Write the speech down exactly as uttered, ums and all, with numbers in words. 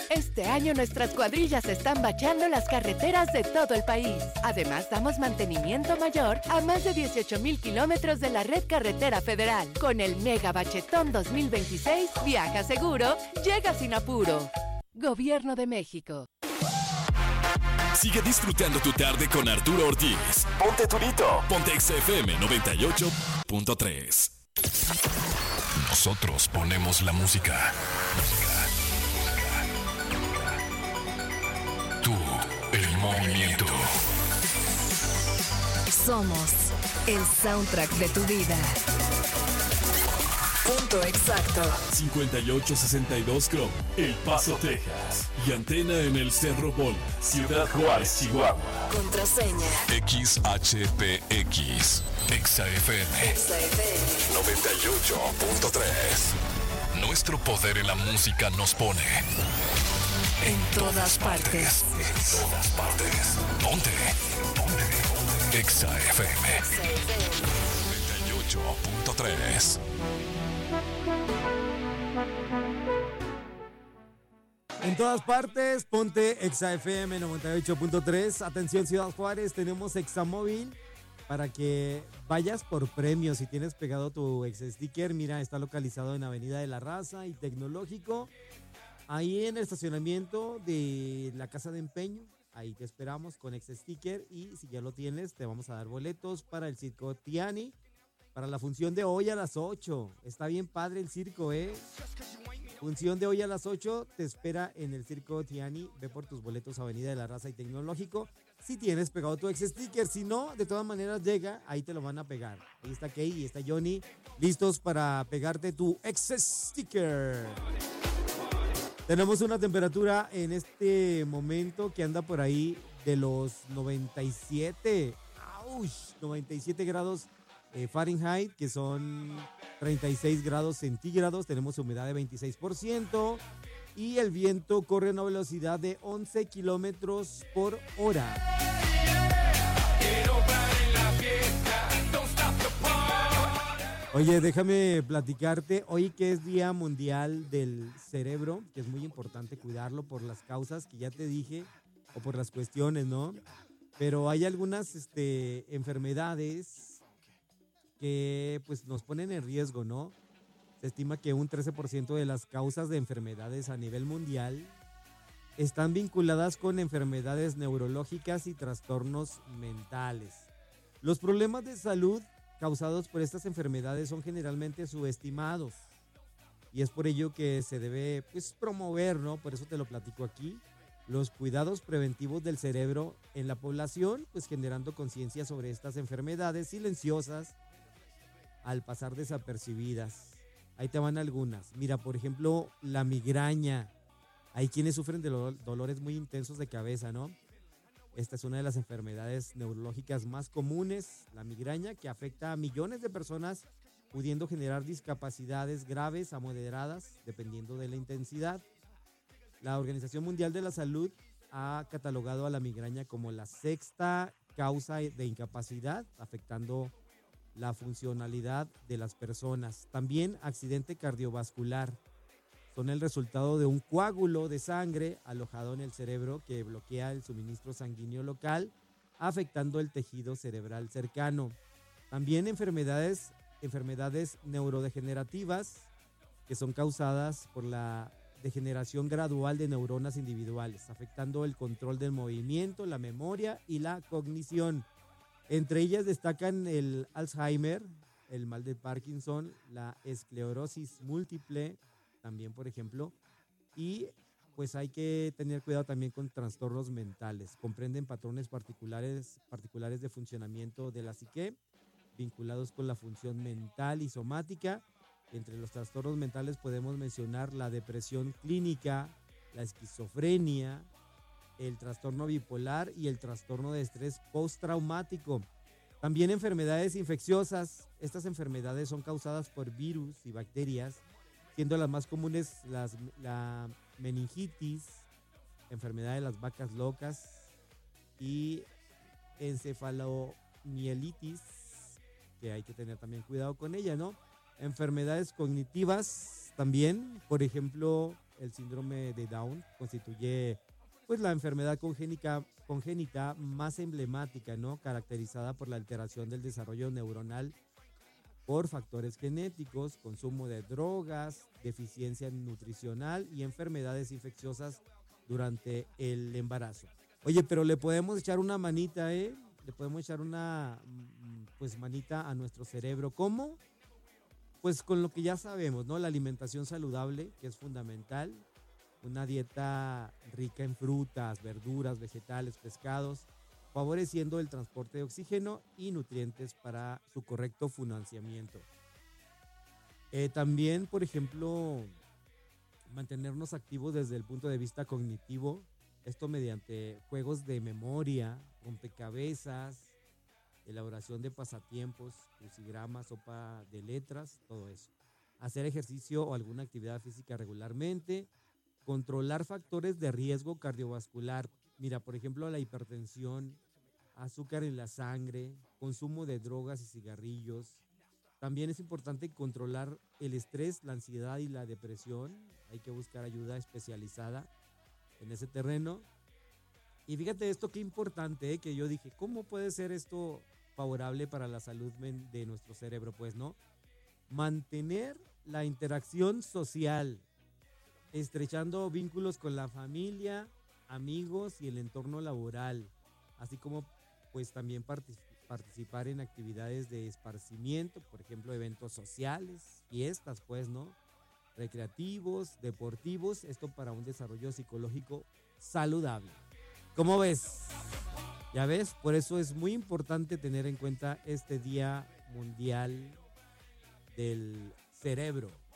Este año nuestras cuadrillas están bacheando las carreteras de todo el país. Además, damos mantenimiento mayor a más de dieciocho mil kilómetros de la red carretera federal. Con el Mega Bachetón dos mil veintiséis, viaja seguro, llega sin apuro. Gobierno de México. Sigue disfrutando tu tarde con Arturo Ortiz. Ponte Turito. Ponte Exa F M noventa y ocho punto tres. Nosotros ponemos la música. Tú, el movimiento. Somos el soundtrack de tu vida. Punto exacto. cincuenta y ocho sesenta y dos Chrome, El Paso, Texas. Y antena en el Cerro Bola, Ciudad Juárez, Chihuahua. Contraseña X H P X. Exa F M. Exa F M noventa y ocho punto tres. Nuestro poder en la música nos pone en todas partes. En todas partes. Ponte. Ponte. Exa F M. noventa y ocho punto tres. En todas partes, ponte Exa F M noventa y ocho punto tres. Atención Ciudad Juárez, tenemos Examóvil para que vayas por premios. Si tienes pegado tu ex sticker, mira, está localizado en Avenida de la Raza y Tecnológico. Ahí en el estacionamiento de la Casa de Empeño. Ahí te esperamos con ex sticker y si ya lo tienes, te vamos a dar boletos para el Circo Tiani. Para la función de hoy a las ocho. Está bien padre el circo, ¿eh? Función de hoy a las ocho. Te espera en el Circo Tiani. Ve por tus boletos a Avenida de la Raza y Tecnológico. Si tienes pegado tu ex sticker. Si no, de todas maneras llega. Ahí te lo van a pegar. Ahí está Kay y está Johnny. Listos para pegarte tu ex sticker. Tenemos una temperatura en este momento que anda por ahí de los noventa y siete. ¡Auch! noventa y siete grados. Eh, Fahrenheit, que son treinta y seis grados centígrados. Tenemos humedad de veintiséis por ciento y el viento corre a una velocidad de once kilómetros por hora. Oye, déjame platicarte hoy que es Día Mundial del Cerebro, que es muy importante cuidarlo por las causas que ya te dije o por las cuestiones, ¿no? Pero hay algunas este, enfermedades que pues nos ponen en riesgo, ¿no? Se estima que un trece por ciento de las causas de enfermedades a nivel mundial están vinculadas con enfermedades neurológicas y trastornos mentales. Los problemas de salud causados por estas enfermedades son generalmente subestimados y es por ello que se debe pues promover, ¿no? Por eso te lo platico aquí, los cuidados preventivos del cerebro en la población, pues generando conciencia sobre estas enfermedades silenciosas al pasar desapercibidas. Ahí te van algunas. Mira, por ejemplo, la migraña. Hay quienes sufren de dolores muy intensos de cabeza, ¿no? Esta es una de las enfermedades neurológicas más comunes, la migraña, que afecta a millones de personas, pudiendo generar discapacidades graves a moderadas, dependiendo de la intensidad. La Organización Mundial de la Salud ha catalogado a la migraña como la sexta causa de incapacidad, afectando la funcionalidad de las personas. También accidente cardiovascular. Son el resultado de un coágulo de sangre alojado en el cerebro que bloquea el suministro sanguíneo local, afectando el tejido cerebral cercano. También enfermedades, enfermedades neurodegenerativas que son causadas por la degeneración gradual de neuronas individuales, afectando el control del movimiento, la memoria y la cognición. Entre ellas destacan el Alzheimer, el mal de Parkinson, la esclerosis múltiple, también por ejemplo, y pues hay que tener cuidado también con trastornos mentales. Comprenden patrones particulares, particulares de funcionamiento de la psique, vinculados con la función mental y somática. Entre los trastornos mentales podemos mencionar la depresión clínica, la esquizofrenia, el trastorno bipolar y el trastorno de estrés postraumático. También enfermedades infecciosas. Estas enfermedades son causadas por virus y bacterias, siendo las más comunes las, la meningitis, enfermedad de las vacas locas y encefalomielitis, que hay que tener también cuidado con ella, ¿no? Enfermedades cognitivas también, por ejemplo, el síndrome de Down constituye pues la enfermedad congénica, congénita más emblemática, ¿no? Caracterizada por la alteración del desarrollo neuronal por factores genéticos, consumo de drogas, deficiencia nutricional y enfermedades infecciosas durante el embarazo. Oye, pero le podemos echar una manita, ¿eh? Le podemos echar una pues manita a nuestro cerebro. ¿Cómo? Pues con lo que ya sabemos, ¿no? La alimentación saludable, que es fundamental, una dieta rica en frutas, verduras, vegetales, pescados, favoreciendo el transporte de oxígeno y nutrientes para su correcto financiamiento. Eh, también, por ejemplo, mantenernos activos desde el punto de vista cognitivo, esto mediante juegos de memoria, rompecabezas, elaboración de pasatiempos, crucigramas, sopa de letras, todo eso. Hacer ejercicio o alguna actividad física regularmente, controlar factores de riesgo cardiovascular. Mira, por ejemplo, la hipertensión, azúcar en la sangre, consumo de drogas y cigarrillos. También es importante controlar el estrés, la ansiedad y la depresión. Hay que buscar ayuda especializada en ese terreno. Y fíjate esto, qué importante, ¿eh? Que yo dije, ¿cómo puede ser esto favorable para la salud de nuestro cerebro? Pues, ¿no? Mantener la interacción social, estrechando vínculos con la familia, amigos y el entorno laboral, así como pues también partic- participar en actividades de esparcimiento, por ejemplo, eventos sociales, fiestas, pues, ¿no? Recreativos, deportivos, esto para un desarrollo psicológico saludable. ¿Cómo ves? Ya ves, por eso es muy importante tener en cuenta este Día Mundial del Cerebro.